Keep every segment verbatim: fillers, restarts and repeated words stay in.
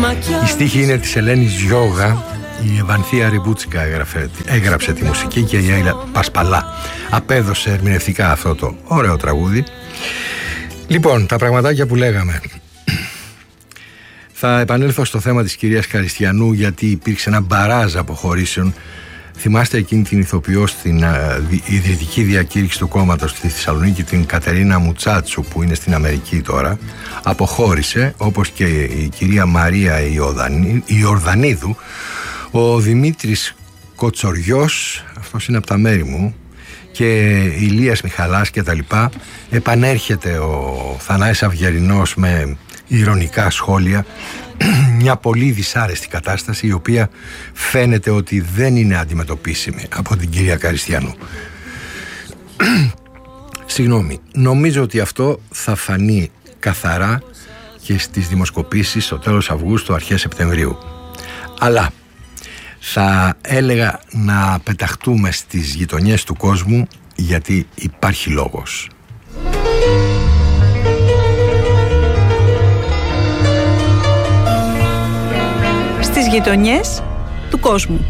Η στίχη είναι της Ελένης Γιώγα. Η Ευανθία Ριμπούτσικα έγραψε, έγραψε τη μουσική και η Άιλα Πασπαλά απέδωσε ερμηνευτικά αυτό το ωραίο τραγούδι. Λοιπόν, τα πραγματάκια που λέγαμε. Θα επανέλθω στο θέμα της κυρίας Καριστιανού, γιατί υπήρξε ένα μπαράζ αποχωρήσεων. Θυμάστε εκείνη την ηθοποιό στην uh, ιδρυτική διακήρυξη του κόμματος στη Θεσσαλονίκη, την Κατερίνα Μουτσάτσου, που είναι στην Αμερική τώρα. Αποχώρησε, όπως και η κυρία Μαρία Ιορδανίδου. Ο Δημήτρης Κοτσοριός, αυτός είναι από τα μέρη μου, και η Ηλίας Μιχαλάς και τα λοιπά. Επανέρχεται ο Θανάης Αυγερινός με ειρωνικά σχόλια. Μια πολύ δυσάρεστη κατάσταση, η οποία φαίνεται ότι δεν είναι αντιμετωπίσιμη από την κυρία Καριστιανού. Συγγνώμη, νομίζω ότι αυτό θα φανεί καθαρά και στις δημοσκοπήσεις στο τέλος Αυγούστου, αρχές Σεπτεμβρίου. Αλλά θα έλεγα να πεταχτούμε στις γειτονιές του κόσμου, γιατί υπάρχει λόγος. Στις γειτονιές του κόσμου.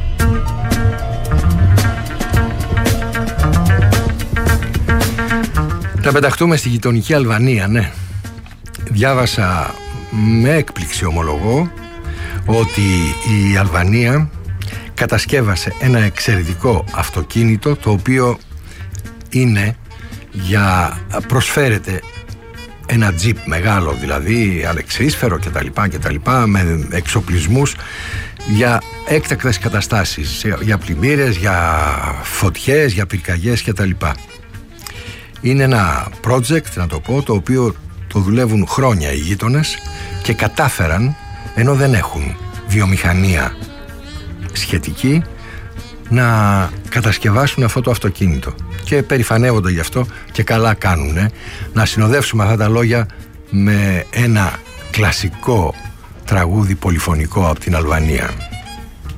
Θα πεταχτούμε στη γειτονική Αλβανία, ναι. Διάβασα με έκπληξη, ομολογώ, ότι η Αλβανία κατασκεύασε ένα εξαιρετικό αυτοκίνητο, το οποίο είναι για, προσφέρεται ένα τζιπ μεγάλο, δηλαδή αλεξίσφαιρο και τα λοιπά και τα λοιπά, με εξοπλισμούς για έκτακτες καταστάσεις, για πλημμύρες, για φωτιές, για πυρκαγιές και τα λοιπά. Είναι ένα project, να το πω, το οποίο το δουλεύουν χρόνια οι γείτονες και κατάφεραν, ενώ δεν έχουν βιομηχανία σχετική, να κατασκευάσουν αυτό το αυτοκίνητο και περηφανεύονται γι' αυτό, και καλά κάνουνε. Να συνοδεύσουμε αυτά τα λόγια με ένα κλασικό τραγούδι πολυφωνικό από την Αλβανία.